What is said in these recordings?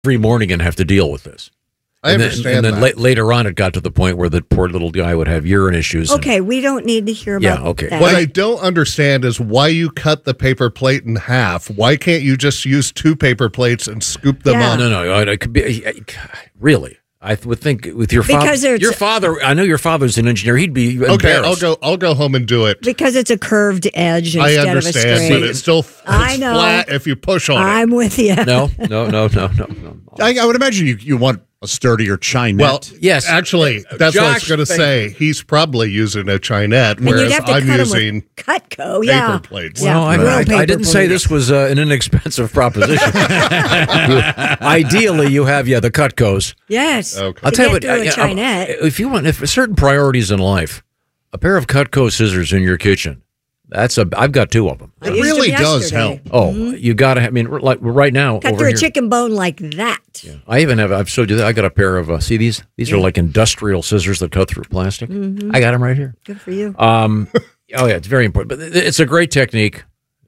every morning and have to deal with this. I understand and then that. later on, it got to the point where the poor little guy would have urine issues. Okay, we don't need to hear about that. What I don't understand is why you cut the paper plate in half. Why can't you just use 2 paper plates and scoop them up? No. It could be really. I would think with your father. Because Your father. I know your father's an engineer. He'd be embarrassed. Okay. I'll go home and do it. Because it's a curved edge instead I understand, of a straight. but it's still I know. flat if you push on it. I'm with you. No. I would imagine you want a sturdier chinette. Well, yes. Actually, that's what I was going to say. He's probably using a chinette, whereas I'm using Cutco, paper plates. Well, I didn't say this was an inexpensive proposition. Ideally, you have the Cutcos. Yes. Okay. I'll tell you what. a chinette. If certain priorities in life, a pair of Cutco scissors in your kitchen. I've got 2 of them. It really does help. Oh, you got to. I mean, like right now, Cut over through here, a chicken bone like that. Yeah. I even have. I've showed you that. I got a pair of. See these? These are like industrial scissors that cut through plastic. Mm-hmm. I got them right here. Good for you. Oh yeah, it's very important. But it's a great technique.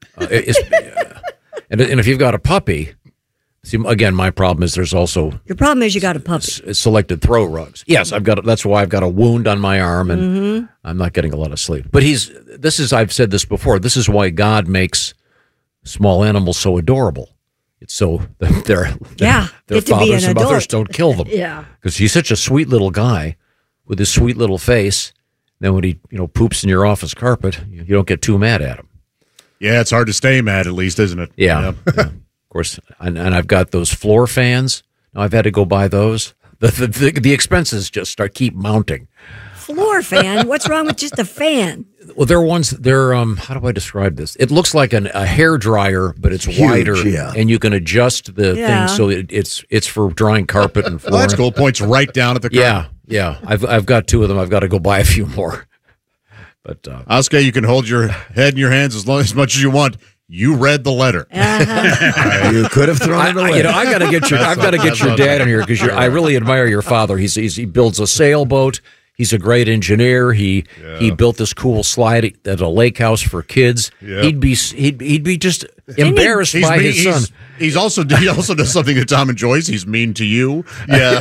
And if you've got a puppy, see again, my problem is there's also your problem is you got a puppy. Selected throw rugs. Yes, I've got. That's why I've got a wound on my arm and I'm not getting a lot of sleep. But I've said this before. This is why God makes small animals so adorable. It's so their fathers and mothers don't kill them. Yeah, because he's such a sweet little guy with his sweet little face. Then when he poops in your office carpet, you don't get too mad at him. Yeah, it's hard to stay mad, at least, isn't it? Yeah. Of course, and I've got those floor fans. Now I've had to go buy those. The expenses just keep mounting. Floor fan? What's wrong with just a fan? Well, they're how do I describe this? It looks like a hair dryer, but it's wider, and you can adjust the thing so it's for drying carpet and floor. Oh, that's cool. Points right down at the curb. Yeah. I've got 2 of them. I've got to go buy a few more. But Oscar, you can hold your head in your hands as much as you want. You read the letter. You could have thrown it away. I've got to get your dad in here because I really admire your father. He builds a sailboat. He's a great engineer. He built this cool slide at a lake house for kids. Yeah. He'd be just embarrassed by his son. He also does something that Tom enjoys. He's mean to you. Yeah.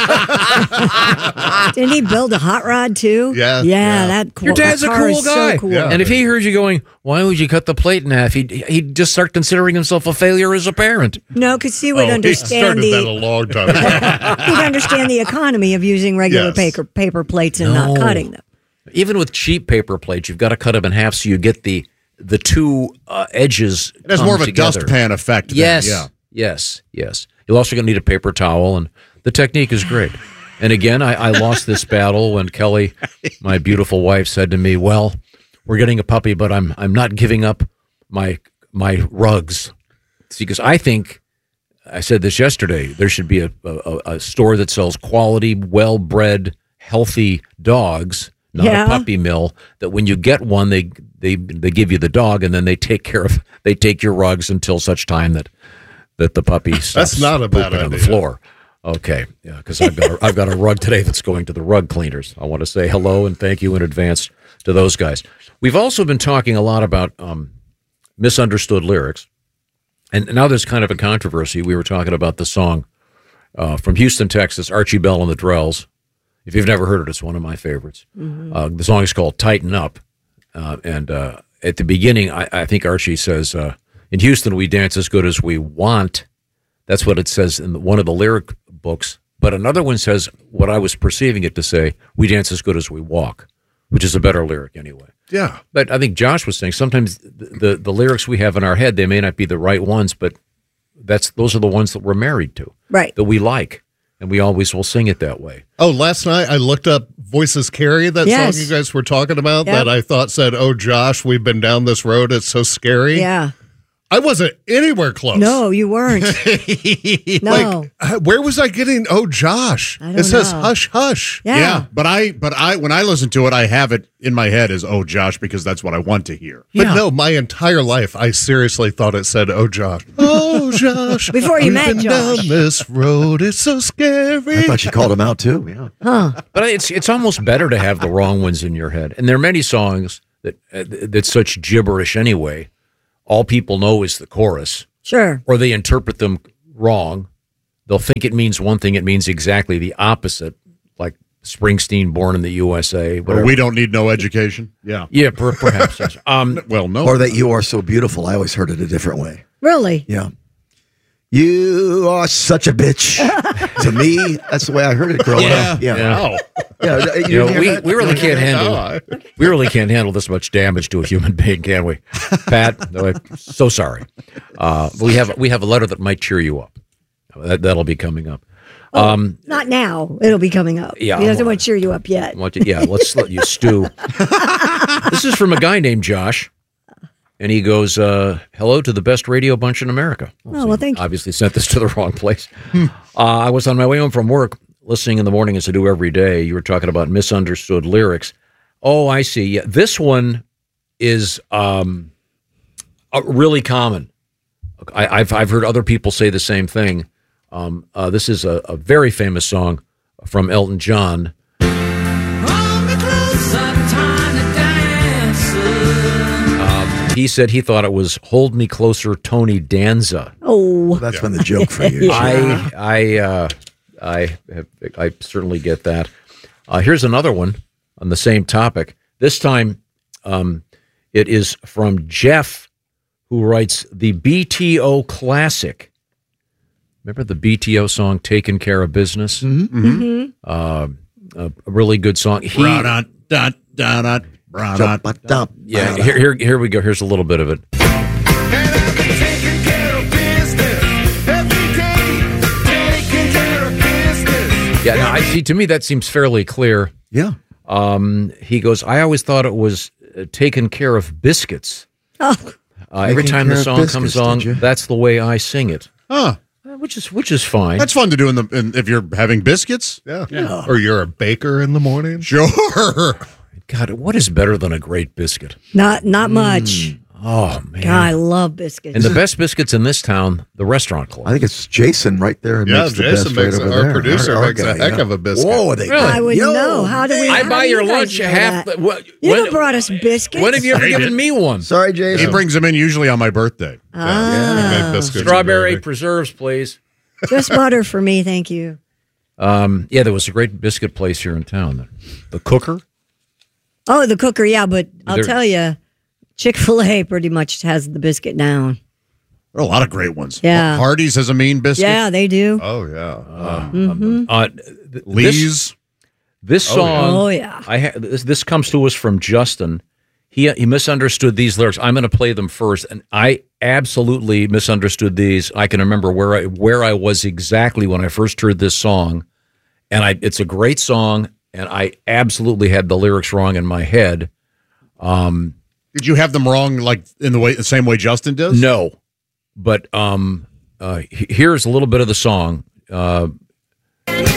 Didn't he build a hot rod too? Yeah. That cool. Your dad's a cool guy. So cool. Yeah. And if he hears you going, "Why would you cut the plate in half?" He'd just start considering himself a failure as a parent. No, because he would He understand started that a long time ago. he'd understand the economy of using regular paper plates and not cutting them. Even with cheap paper plates, you've got to cut them in half so you get the 2 edges. It has more of a together. dustpan effect. Yes. Then, Yes. You're also going to need a paper towel, and the technique is great. And again, I lost this battle when Kelly, my beautiful wife, said to me, "Well, we're getting a puppy, but I'm not giving up my rugs." See, because I think I said this yesterday. There should be a store that sells quality, well-bred, healthy dogs, not a puppy mill. That when you get one, they give you the dog, and then they take your rugs until such time that the puppy stops. That's not a bad pooping on the idea. floor. Okay, yeah, because I've got a rug today that's going to the rug cleaners. I want to say hello and thank you in advance to those guys. We've also been talking a lot about misunderstood lyrics, and now there's kind of a controversy. We were talking about the song from Houston, Texas, Archie Bell and the Drells. If you've never heard it, it's one of my favorites. Mm-hmm. The song is called "Tighten Up," and at the beginning, I think Archie says, "In Houston, we dance as good as we want." That's what it says in one of the lyric books. But another one says what I was perceiving it to say, "We dance as good as we walk," which is a better lyric anyway. Yeah. But I think Josh was saying sometimes the lyrics we have in our head, they may not be the right ones, but those are the ones that we're married to. Right. That we like. And we always will sing it that way. Oh, last night I looked up Voices Carry, that song you guys were talking about, that I thought said, "Oh, Josh, we've been down this road. It's so scary." Yeah. I wasn't anywhere close. No, you weren't. No. Where was I getting, "Oh, Josh"? I don't It says know. "Hush, hush." Yeah. But when I listen to it, I have it in my head as "Oh, Josh," because that's what I want to hear. But no, my entire life, I seriously thought it said, "Oh, Josh." Oh, Josh. Before you met we've been Josh. down this road. It's so scary. I thought you called him out too. Yeah. But it's almost better to have the wrong ones in your head. And there are many songs that's such gibberish anyway. All people know is the chorus. Sure. Or they interpret them wrong. they'll think it means one thing, it means exactly the opposite, like Springsteen, Born in the USA. Whatever. Or we don't need no education. Yeah. Yeah, perhaps. Yes. Well, no. Or that you are so beautiful. I always heard it a different way. Really? Yeah. You are such a bitch. To me, that's the way I heard it growing up. Yeah. Wow. Yeah. We really can't handle this much damage to a human being, can we? Pat, no, I'm so sorry. We have a letter that might cheer you up. That'll be coming up. Not now. It'll be coming up. Yeah, He doesn't want to cheer you up yet. Let's let you stew. This is from a guy named Josh. And he goes, hello to the best radio bunch in America. Well, thank you. Obviously sent this to the wrong place. I was on my way home from work, listening in the morning as I do every day. You were talking about misunderstood lyrics. Oh, I see. Yeah, this one is really common. I've heard other people say the same thing. This is a very famous song from Elton John. He said he thought it was "Hold Me Closer, Tony Danza." Oh, that's been the joke for you. I certainly get that. Here's another one on the same topic. This time, it is from Jeff, who writes the BTO classic. Remember the BTO song "Taking Care of Business"? Mm-hmm. A really good song. Yeah, here we go. Here's a little bit of it. Yeah, now I see. To me, that seems fairly clear. Yeah. He goes, I always thought it was taking care of biscuits. Oh. Every time the song comes on, that's the way I sing it. Huh. Which is fine. That's fun to do if you're having biscuits. Yeah. Or you're a baker in the morning. Sure. God, what is better than a great biscuit? Not much. Oh, man. God, I love biscuits. And the best biscuits in this town, the Restaurant Club. I think it's Jason right there. Yeah, Jason makes our producer makes a heck of a biscuit. Whoa, they really? I would know. How do we? I buy your lunch half. You never brought us biscuits. When have you ever given me one? Sorry, Jason. He brings them in usually on my birthday. Strawberry preserves, please. Just butter for me, thank you. Yeah, there was a great biscuit place here in town. The Cooker. Oh, the Cooker, yeah, but I'll tell you, Chick-fil-A pretty much has the biscuit down. There are a lot of great ones. Yeah. Hardee's has a mean biscuit. Yeah, they do. Oh, yeah. Lee's. This song. Oh, yeah. This comes to us from Justin. He misunderstood these lyrics. I'm going to play them first, and I absolutely misunderstood these. I can remember where I was exactly when I first heard this song, and it's a great song, and I absolutely had the lyrics wrong in my head. Did you have them wrong, like in the same way Justin does? No, but here's a little bit of the song.